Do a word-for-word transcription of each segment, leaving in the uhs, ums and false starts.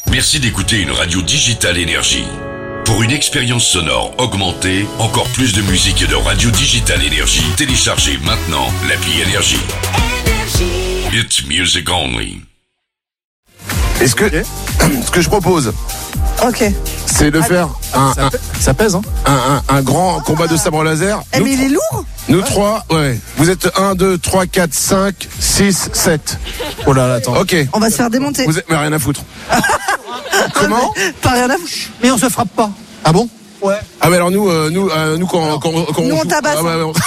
Merci d'écouter une radio digitale Énergie. Pour une expérience sonore augmentée, encore plus de musique et de radio digitale Énergie, téléchargez maintenant l'appli Énergie. It's music only. Est-ce que, okay. ce que je propose, ok, c'est de faire un, ça, un, ça pèse, hein un, un, un grand combat de sabre laser. Eh, mais il est lourd. Nous trois, ouais. Vous êtes un, deux, trois, quatre, cinq, six, sept. Oh là là, attends. Ok. On va se faire démonter. Vous êtes, mais rien à foutre. Comment? Pas rien à foutre. Mais on se frappe pas. Ah bon? Ouais. Ah mais alors nous, euh, nous, euh, nous quand, alors, quand, quand nous on, on joue, tabasse. Ah, bah, on...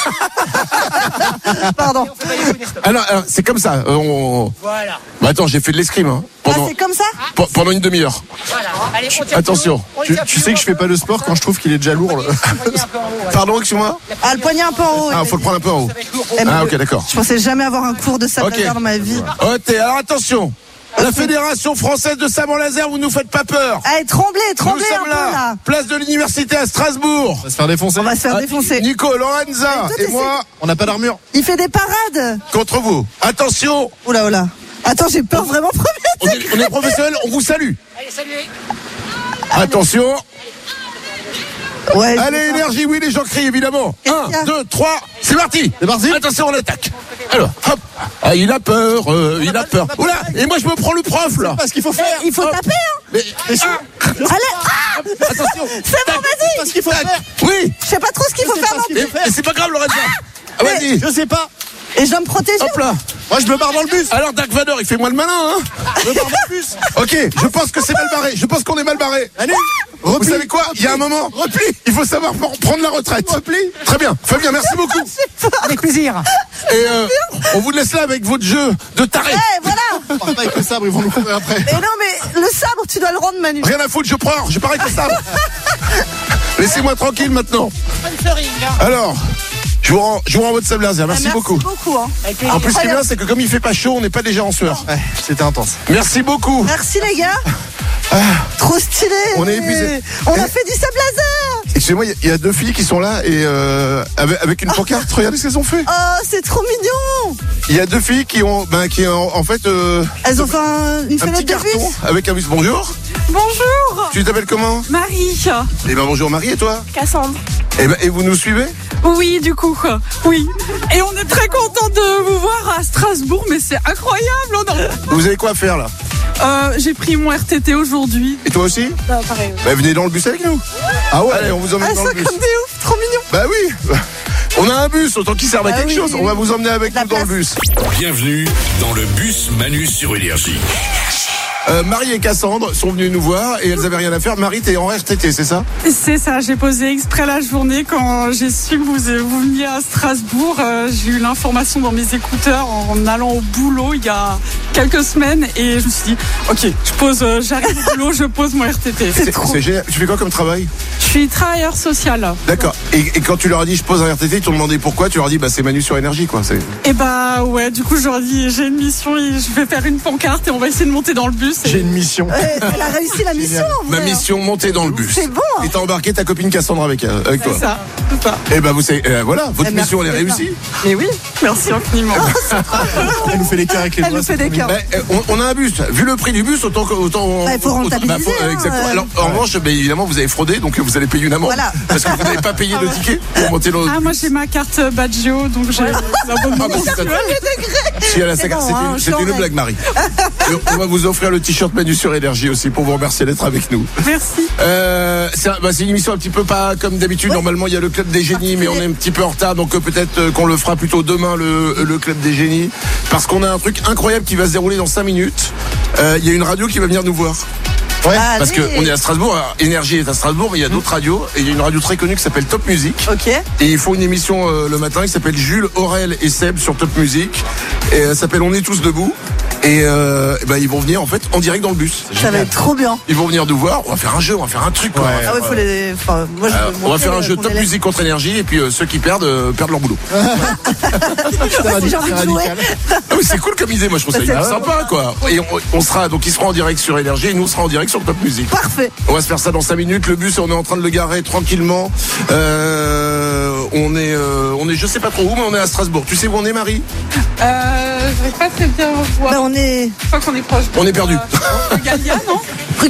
Pardon. Alors, alors c'est comme ça. Euh, on... Voilà. Bah attends, j'ai fait de l'escrime. Hein, pendant... Ah c'est comme ça? P- pendant une demi-heure. Voilà. Allez, attention. Tu, tu sais que je fais pas de sport quand je trouve qu'il est déjà lourd. Le... Pardon, excuse-moi. Ah le poignet un peu en haut. Ah, faut le prendre un peu en haut. Eh, ah ok, d'accord. Je pensais jamais avoir un cours de sabre okay. laser dans ma vie. Ok, alors attention. La Fédération Française de Sabre Laser, vous nous faites pas peur. Allez, tremblez, tremblez nous un sommes peu là, là. place de l'Université à Strasbourg. On va se faire défoncer. On va se faire Ah, défoncer. Nico, Lorenza et, et moi, on n'a pas d'armure. Il fait des parades. Contre vous. Attention. Oula, oula. Attends, j'ai peur vraiment premier. On est, on est professionnels, on vous salue. Allez, salut. Attention. Ouais, allez, Énergie, oui, les gens crient évidemment. un, deux, trois, c'est parti. C'est parti. Attention, on attaque. Alors, hop. Ah, il a peur, euh, il a peur. Oula, et moi je me prends le prof là. C'est ce qu'il faut faire. Il faut hop. taper, hein. Mais, mais ah. Allez, ah. Attention. C'est bon, vas-y. C'est ce qu'il faut faire. Oui. Je sais pas trop ce qu'il faut faire non Et, plus. et c'est pas grave, Lorenza. Ah, vas-y. Je sais pas. Et je dois me protéger. Hop là. Moi je me barre dans le bus. Alors Dark Vador, il fait moins le malin, hein. Je me barre dans le bus. Ok, je pense que c'est mal barré. Je pense qu'on est mal barré. Allez. Vous Repli. savez quoi? Il y a un moment. Repli. Il faut savoir prendre la retraite. Repli. Très bien. Fabien, merci beaucoup. Avec plaisir. Et euh, on vous laisse là avec votre jeu de taré. Eh, voilà. On part pas avec le sabre, ils vont nous courir après. Et non, mais le sabre, tu dois le rendre, Manu. Rien à foutre, je prends. Je pars avec le sabre. Laissez-moi tranquille maintenant. Sponsoring. Alors, je vous rends, je vous rends votre sable laser. Merci, Ah, merci beaucoup. beaucoup hein. En plus, ce qui est bien, c'est que comme il fait pas chaud, on n'est pas déjà en sueur. Ouais, c'était intense. Merci beaucoup. Merci les gars. Ah, Trop stylé. on est épuisé. On a Eh. fait du sable laser. excusez-moi, il y, y a deux filles qui sont là et euh, avec, avec une pancarte. Regardez ce qu'elles ont fait. Oh, c'est trop mignon. Il y a deux filles qui ont, ben, qui ont, en fait, euh, Elles ont fait un- une un fenêtre petit de bus. carton avec un bus. Bonjour. Bonjour, Tu t'appelles comment? Marie. Eh ben bonjour Marie, et toi? Cassandre. Eh ben, et vous nous suivez? Oui, du coup, oui. Et on est très content de vous voir à Strasbourg, mais c'est incroyable. On a- Vous avez quoi à faire là? Euh, j'ai pris mon R T T aujourd'hui. Et toi aussi? Ah, pareil. Bah venez dans le bus avec nous. Ah ouais. Allez, on vous emmène Ah, dans ça le bus. comme des ouf, trop mignon. Bah oui. On a un bus, autant qu'il serve à Ah quelque oui, chose. oui, On va oui. vous emmener avec La nous dans le place. bus. Bienvenue dans le bus Manu sur Énergie. Euh, Marie et Cassandre sont venues nous voir et elles avaient rien à faire. Marie, t'es en R T T, c'est ça? C'est ça, j'ai posé exprès la journée quand j'ai su que vous, vous veniez à Strasbourg. Euh, j'ai eu l'information dans mes écouteurs en allant au boulot il y a quelques semaines et je me suis dit, ok, je pose, euh, j'arrive au boulot, je pose mon R T T. C'est c'est génial. Tu fais quoi comme travail? Je suis travailleur social. D'accord. Et, et quand tu leur as dit je pose un R T T, ils t'ont demandé pourquoi? Tu leur as dit bah c'est Manu sur Énergie quoi. C'est... Et bah ouais, du coup je leur dis j'ai une mission et je vais faire une pancarte et on va essayer de monter dans le bus. Et... J'ai une mission. Ouais, elle a réussi la mission. en Ma vrai. mission, monter dans le bus. C'est bon, hein. Et t'as embarqué ta copine Cassandre avec, euh, avec toi. C'est ça, c'est ça. Et bah vous savez, euh, voilà, votre Eh, mission elle est merci, réussie. Mais oui, merci infiniment. Elle nous fait les cœurs avec les Elle doigts. nous fait c'est des trop cœurs. Bah, euh, on, on a un bus. Vu le prix du bus, autant que autant. Bah, il faut autant- rentabiliser, faut- euh, hein, exactement. euh. Alors en revanche, bah, évidemment, vous avez fraudé, donc vous allez payer une amende. Voilà. Parce que vous n'avez pas payé le ticket pour monter dans le Ah moi j'ai ma carte Badgio donc j'ai l'abonnement Ah, bah, c'est ça. mensuel. Si, elle a sa C'est carte, bon, c'était hein, une- je c'était une l'aurais. blague, Marie. Et on va vous offrir le t-shirt Manu sur Énergie aussi pour vous remercier d'être avec nous. Merci. Euh, c'est, un- bah, c'est une émission un petit peu pas comme d'habitude. Ouais. Normalement, il y a le club des génies, mais on est un petit peu en retard, donc euh, peut-être euh, qu'on le fera plutôt demain le, le club des génies, parce qu'on a un truc incroyable qui va se dérouler dans cinq minutes. Euh, Il y a une radio qui va venir nous voir. Ouais. Parce Allez. qu'on est à Strasbourg, alors, Énergie est à Strasbourg, mais il y a d'autres radios, et il y a une radio très connue qui s'appelle Top Music. Ok. Et ils font une émission euh, le matin qui s'appelle Jules, Aurel et Seb sur Top Music. Et elle s'appelle On est tous debout. Et, euh, et ben ils vont venir en fait en direct dans le bus. Ça va être trop bien. Ils vont venir nous voir. On va faire un jeu, on va faire un truc. quoi. Ouais. On va Ah ouais, faire, faut les. Enfin, moi, je euh, veux on va montrer faire un le- jeu qu'on Top est là. Music contre Énergie et puis euh, ceux qui perdent euh, perdent leur boulot. Si j'ai envie de jouer. Ah oui, c'est cool comme idée, moi je trouve ça C'est hyper vrai. sympa quoi. Et on, on sera donc ils seront en direct sur Énergie et nous on sera en direct sur Top Music. Parfait. On va se faire ça dans cinq minutes. Le bus, on est en train de le garer tranquillement. Euh, on est, euh, on est, je sais pas trop où, mais on est à Strasbourg. Tu sais où on est, Marie? Euh, je vais pas très bien voir. Bah, on est. Je crois qu'on est proche. de- On est perdu. Euh, de Gallia, non?